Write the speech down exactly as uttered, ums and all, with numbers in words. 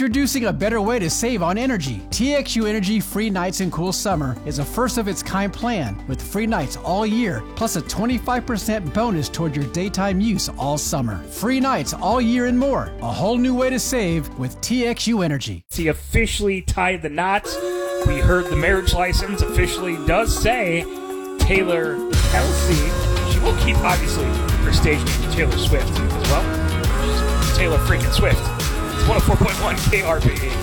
Introducing a better way to save on energy. T X U Energy Free Nights and Cool Summer is a first-of-its-kind plan with free nights all year, plus a twenty-five percent bonus toward your daytime use all summer. Free nights all year and more. A whole new way to save with T X U Energy. He officially tied the knot. We heard the marriage license officially does say Taylor Kelsey. She will keep, obviously, her stage name Taylor Swift as well. She's Taylor freaking Swift. It's one oh four point one K R B E.